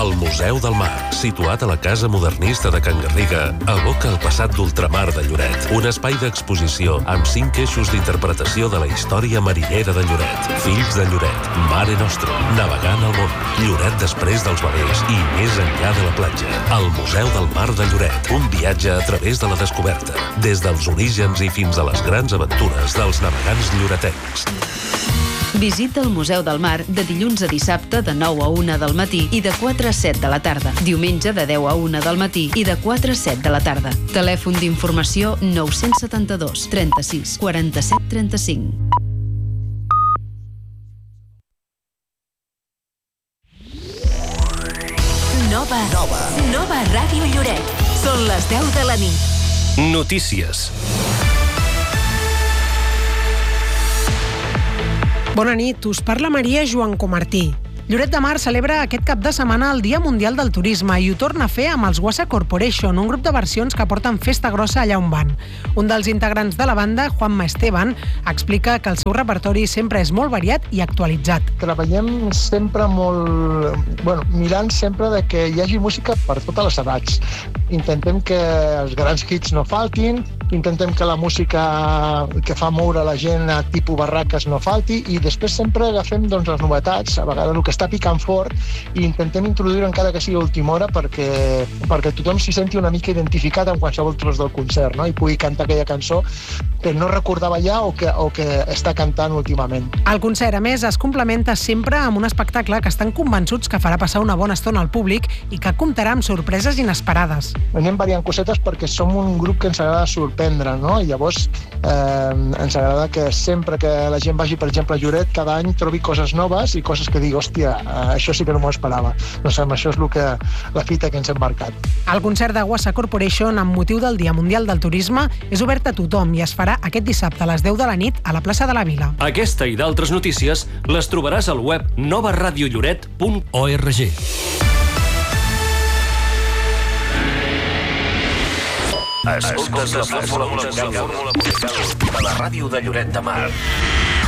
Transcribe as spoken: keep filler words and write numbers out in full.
El Museu del Mar, situat a la Casa Modernista de Can Garriga, evoca el passat d'ultramar de Lloret. Un espai d'exposició amb cinc eixos d'interpretació de la història marinera de Lloret. Fills de Lloret, Mare Nostrum, navegant al món, Lloret després dels velers i més enllà de la platja. El Museu del Mar de Lloret, un viatge a través de la descoberta, des dels orígens i fins a les grans aventures dels navegants lloretencs. Visita el Museu del Mar de dilluns a dissabte de nou a una del matí i de quatre a set de la tarda. Diumenge de deu a una del matí i de quatre a set de la tarda. Telèfon d'informació nou set dos, trenta-sis, quaranta-set, trenta-cinc. Nova. Nova. Nova Ràdio Lloret. Són les deu de la nit. Notícies. Bona nit, us parla Maria Joan Comartí. Lloret de Mar celebra aquest cap de setmana el Dia Mundial del Turisme i ho torna a fer amb els Wassa Corporation, un grup de versions que porten festa grossa allà on van. Un dels integrants de la banda, Juanma Esteban, explica que el seu repertori sempre és molt variat i actualitzat. Treballem sempre molt... Bueno, mirant sempre de que hi hagi música per totes les edats. Intentem que els grans hits no faltin, intentem que la música que fa moure la gent a tipus barraques no falti i després sempre agafem doncs, les novetats, a vegades el que està picant fort i intentem introduir-ho encara que sigui a última hora perquè, perquè tothom s'hi senti una mica identificat amb qualsevol tros del concert, no? I pugui cantar aquella cançó que no recordava ja o que, o que està cantant últimament. El concert, a més, es complementa sempre amb un espectacle que estan convençuts que farà passar una bona estona al públic i que comptarà amb sorpreses inesperades. Anem variant cosetes perquè som un grup que ens agrada sorprendre, no? I llavors eh, ens agrada que sempre que la gent vagi, per exemple, a Lloret, cada any trobi coses noves i coses que digui, hòstia, això sí que no m'ho esperava. Doncs això és el que, la fita que ens hem marcat. El concert de Wassa Corporation, amb motiu del Dia Mundial del Turisme, és obert a tothom i es farà aquest dissabte a les deu de la nit a la plaça de la Vila. Aquesta i d'altres notícies les trobaràs al web nova radio lloret punt org. Escoltes la fórmula musical de la ràdio de Lloret de Mar.